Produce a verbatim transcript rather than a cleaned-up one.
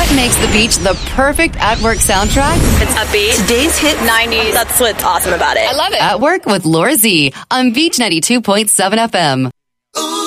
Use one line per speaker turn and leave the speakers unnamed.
What makes the beach the perfect at-work soundtrack?
It's upbeat.
Today's hit
nineties. That's what's awesome about it.
I love it. At Work with Laura Z on Beach ninety-two point seven F M.